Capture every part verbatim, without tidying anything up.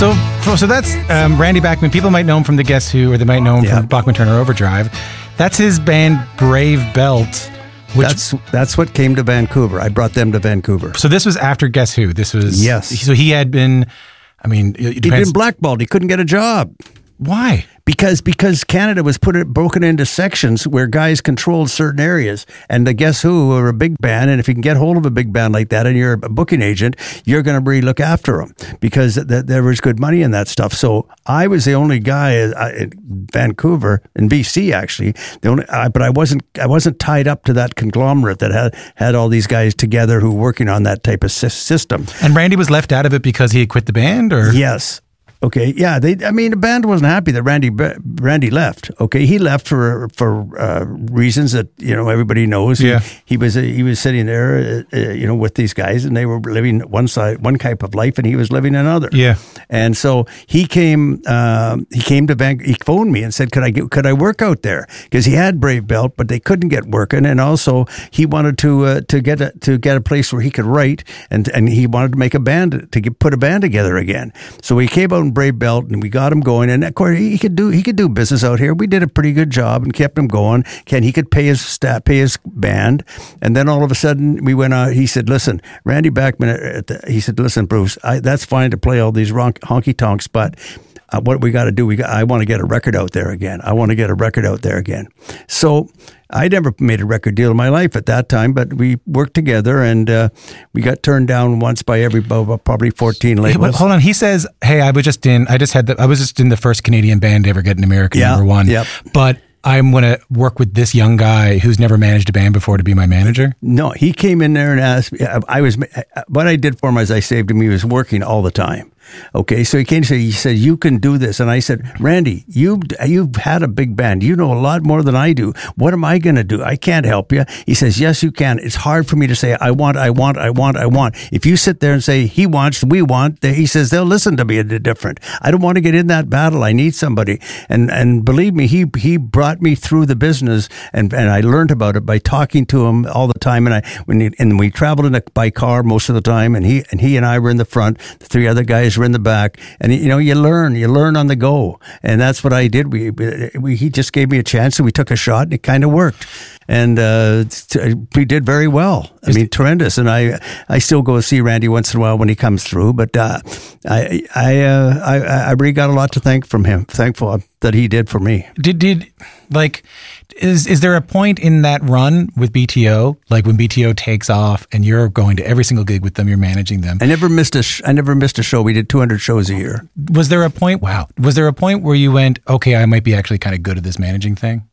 So, so, so that's um, Randy Bachman. People might know him from the Guess Who, or they might know him yeah. from Bachman Turner Overdrive. That's his band Brave Belt. Which, that's that's what came to Vancouver. I brought them to Vancouver. So this was after Guess Who. This was yes. So he had been. I mean, it he'd depends. been blackballed. He couldn't get a job. Why? Because because Canada was put it, broken into sections where guys controlled certain areas. And the Guess Who were a big band. And if you can get hold of a big band like that and you're a booking agent, you're going to really look after them because th- there was good money in that stuff. So I was the only guy in Vancouver, in B C actually, the only, I, but I wasn't I wasn't tied up to that conglomerate that had, had all these guys together who were working on that type of sy- system. And Randy was left out of it because he had quit the band? Or Yes. Okay, yeah, they. I mean, the band wasn't happy that Randy Randy left. Okay, he left for for uh, reasons that you know everybody knows. Yeah, he, he was he was sitting there, uh, you know, with these guys, and they were living one side, one type of life, and he was living another. Yeah, and so he came. Uh, he came to Vancouver. He phoned me and said, "Could I get, could I work out there?" Because he had Brave Belt, but they couldn't get working, and also he wanted to uh, to get a, to get a place where he could write, and and he wanted to make a band to get, put a band together again. So he came out. Brave Belt, and we got him going. And of course, he could do he could do business out here. We did a pretty good job and kept him going. Ken, he could pay his staff, pay his band, and then all of a sudden we went out. He said, "Listen, Randy Bachman." At the, he said, "Listen, Bruce, I, that's fine to play all these honky tonks, but." Uh, what we got to do, we got, I want to get a record out there again. I want to get a record out there again. So I never made a record deal in my life at that time, but we worked together, and uh, we got turned down once by every probably fourteen labels. Hold on, he says, "Hey, I was just in. I just had. The, I was just in the first Canadian band to ever get an American yeah, number one. Yep. But I'm going to work with this young guy who's never managed a band before to be my manager." No, he came in there and asked. I was what I did for him is I saved him. He was working all the time. Okay, so he came to say, he said, "You can do this." And I said, "Randy, you've, you've had a big band. You know a lot more than I do. What am I going to do? I can't help you." He says, "Yes, you can. It's hard for me to say, I want, I want, I want, I want. If you sit there and say, he wants, we want," he says, "they'll listen to me different. I don't want to get in that battle. I need somebody." And and believe me, he he brought me through the business, and, and I learned about it by talking to him all the time. And I when he, and we traveled in a, by car most of the time, and he and he and I were in the front. The three other guys were in the back, and you know, you learn, you learn on the go, and that's what I did. We, we he just gave me a chance, and we took a shot, and it kind of worked, and uh, we did very well. I mean, tremendous. And I, I still go see Randy once in a while when he comes through, but uh, I, I, uh, I, I really got a lot to thank from him. Thankful that he did for me. Did did like. Is is there a point in that run with B T O, like when B T O takes off and you're going to every single gig with them, you're managing them? I never missed a sh- I never missed a show. We did two hundred shows a year. Was there a point? Wow. Was there a point where you went, okay, I might be actually kind of good at this managing thing?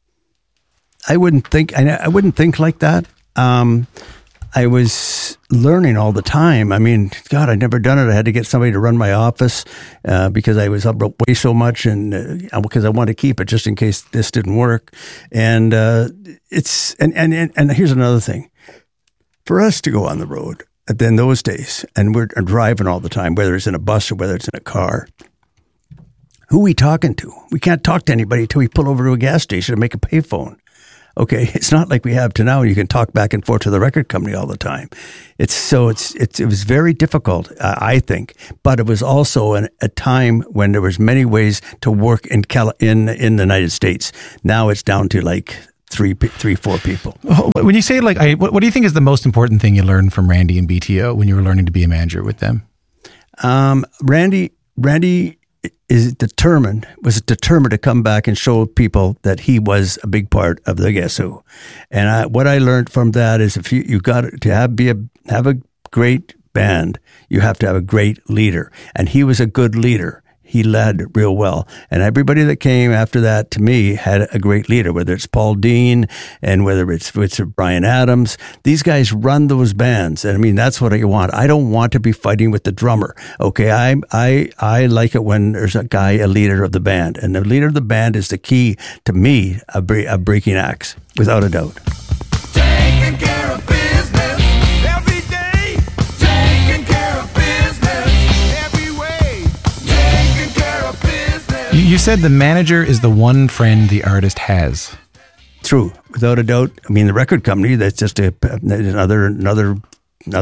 I wouldn't think. I, I wouldn't think like that. Um, I was learning all the time. I mean, God, I'd never done it. I had to get somebody to run my office uh, because I was up way so much, and uh, because I wanted to keep it just in case this didn't work. And uh, it's and, and and here's another thing: for us to go on the road in those days, and we're driving all the time, whether it's in a bus or whether it's in a car. Who are we talking to? We can't talk to anybody until we pull over to a gas station and make a payphone. Okay, it's not like we have to now. You can talk back and forth to the record company all the time. It's so it's it's it was very difficult, uh, I think. But it was also an, a time when there was many ways to work in Cali- in in the United States. Now it's down to like three, three, four people. When you say like, I, what, what do you think is the most important thing you learned from Randy and B T O when you were learning to be a manager with them? Um, Randy, Randy. is determined, was determined to come back and show people that he was a big part of the Guess Who. And I, what I learned from that is if you, you got to have, be a, have a great band, you have to have a great leader. And he was a good leader. He led real well. And everybody that came after that, to me, had a great leader, whether it's Paul Dean and whether it's, it's Bryan Adams. These guys run those bands. And I mean, that's what I want. I don't want to be fighting with the drummer. Okay, I I I like it when there's a guy, a leader of the band. And the leader of the band is the key, to me, of bre- of breaking acts, without a doubt. Taking care of business every day. Taking care of business every way. Taking care of business. You said the manager is the one friend the artist has. True, without a doubt. I mean, the record company, that's just a, another another another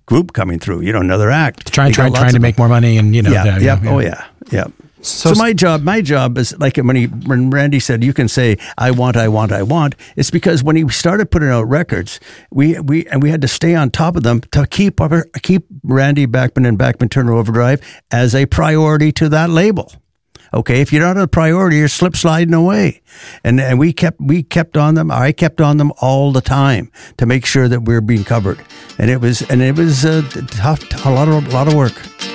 group coming through, you know, another act. Trying, You got trying, lots trying to of- make more money, and you know. yeah, that, yeah, oh yeah, yeah. So- So, my job, my job is like when he, when Randy said, you can say, I want, I want, I want. It's because when he started putting out records, we, we, and we had to stay on top of them to keep, our, keep Randy Bachman and Bachman Turner Overdrive as a priority to that label. Okay. If you're not a priority, you're slip sliding away. And, and we kept, we kept on them. I kept on them all the time to make sure that we we're being covered. And it was, and it was a tough, a lot of, a lot of work.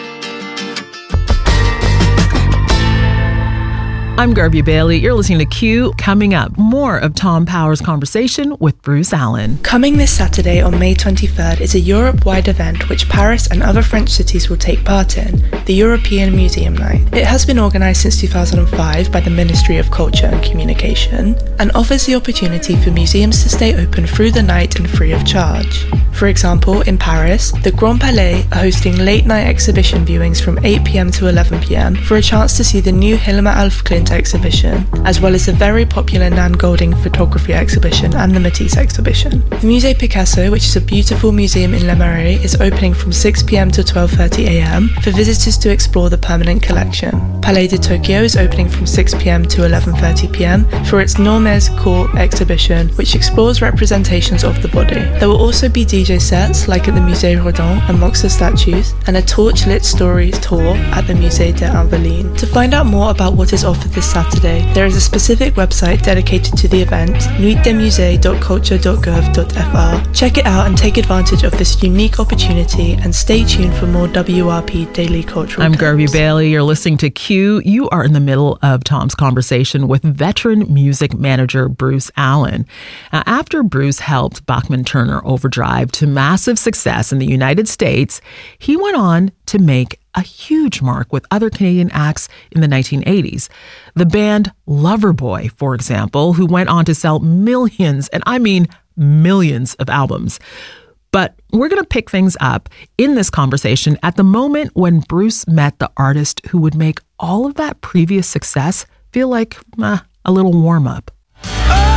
I'm Garvey Bailey. You're listening to Q. Coming up, more of Tom Power's conversation with Bruce Allen. Coming this Saturday on May twenty-third is a Europe-wide event which Paris and other French cities will take part in, the European Museum Night. It has been organised since two thousand five by the Ministry of Culture and Communication and offers the opportunity for museums to stay open through the night and free of charge. For example, in Paris, the Grand Palais are hosting late-night exhibition viewings from eight p.m. to eleven p.m. for a chance to see the new Hilma af Klint exhibition, as well as the very popular Nan Golding photography exhibition and the Matisse exhibition. The Musée Picasso, which is a beautiful museum in Le Marais, is opening from six p.m. to twelve thirty a.m. for visitors to explore the permanent collection. Palais de Tokyo is opening from six p.m. to eleven thirty p.m. for its Normez Court exhibition, which explores representations of the body. There will also be D J sets, like at the Musée Rodin amongst the statues, and a torch-lit stories tour at the Musée des Invalides. To find out more about what is offered this Saturday, there is a specific website dedicated to the event, nuit des musées dot culture dot gov dot f r. Check it out and take advantage of this unique opportunity, and stay tuned for more W R P Daily Cultural I'm Tips. Garvey Bailey. You're listening to Q. You are in the middle of Tom's conversation with veteran music manager Bruce Allen. Now, after Bruce helped Bachman Turner Overdrive to massive success in the United States, he went on to make a huge mark with other Canadian acts in the nineteen eighties. The band Loverboy, for example, who went on to sell millions, and I mean millions of albums. But we're going to pick things up in this conversation at the moment when Bruce met the artist who would make all of that previous success feel like eh, a little warm-up.